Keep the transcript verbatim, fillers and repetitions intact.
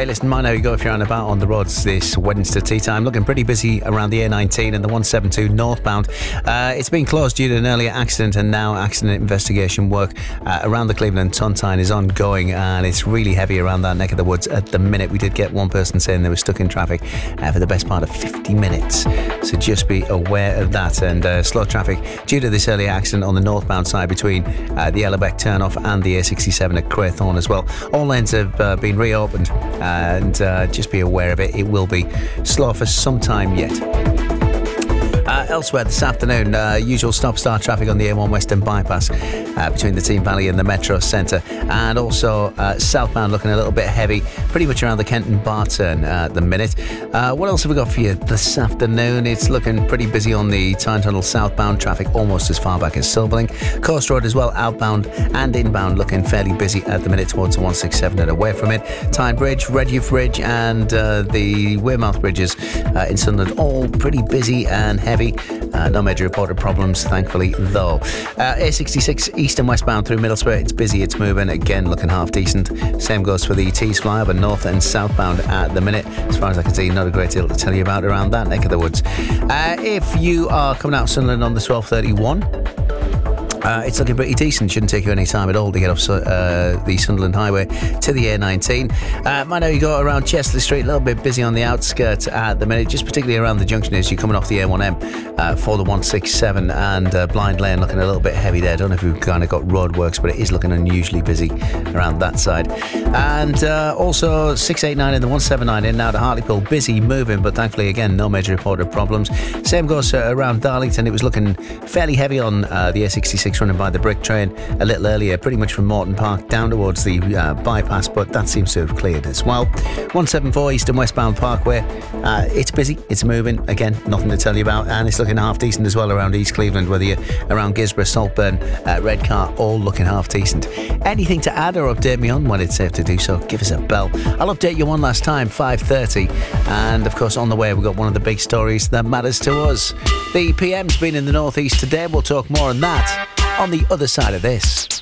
Hey, listen, mind how you go if you're on about on the roads this Wednesday tea time. Looking pretty busy around the A nineteen and the one seventy-two northbound. Uh, it's been closed due to an earlier accident, and now accident investigation work uh, around the Cleveland Tontine is ongoing, and it's really heavy around that neck of the woods at the minute. We did get one person saying they were stuck in traffic uh, for the best part of fifty minutes, so just be aware of that. And uh, slow traffic due to this earlier accident on the northbound side between uh, the Ellerbeck turnoff and the A sixty-seven at Craythorne as well. All lanes have uh, been reopened, and uh, just be aware of it. It will be slow for some time yet. Uh, elsewhere this afternoon, uh, usual stop-start traffic on the A one Western bypass uh, between the Team Valley and the Metro Centre, and also uh, southbound looking a little bit heavy, pretty much around the Kenton Bar turn uh, at the minute. Uh, what else have we got for you this afternoon? It's looking pretty busy on the Tyne Tunnel southbound traffic, almost as far back as Silverlink. Coast Road as well, outbound and inbound, looking fairly busy at the minute towards the one sixty-seven and away from it. Tyne Bridge, Redheugh Bridge and uh, the Wearmouth Bridges uh, in Sunderland, all pretty busy and heavy. Uh, no major reported problems, thankfully, though. Uh, A sixty-six east and westbound through Middlesbrough, it's busy, it's moving, again looking half decent. Same goes for the Tees flyover north and southbound at the minute. As far as I can see, not a great deal to tell you about around that neck of the woods. Uh, if you are coming out of Sunderland on the twelve thirty-one, Uh, it's looking pretty decent. Shouldn't take you any time at all to get off uh, the Sunderland Highway to the A nineteen. Uh, might know you go around Chesley Street, a little bit busy on the outskirts at the minute, just particularly around the junction as you're coming off the A one M uh, for the one sixty-seven, and uh, Blind Lane looking a little bit heavy there. Don't know if we've kind of got roadworks, but it is looking unusually busy around that side. And uh, also six eighty-nine and the one seventy-nine in now to Hartlepool, busy, moving, but thankfully again no major reported problems. Same goes uh, around Darlington. It was looking fairly heavy on uh, the A sixty-six running by the Brick Train a little earlier, pretty much from Morton Park down towards the uh, bypass, but that seems to have cleared as well. one seventy-four east and westbound Parkway, uh, it's busy, it's moving, again nothing to tell you about, and it's looking half decent as well around East Cleveland, whether you're around Gisborough, Saltburn, uh, Redcar, all looking half decent. Anything to add or update me on when it's safe to do so, give us a bell. I'll update you one last time, five thirty, and of course on the way we've got one of the big stories that matters to us. The P M's been in the northeast today. We'll talk more on that on the other side of this.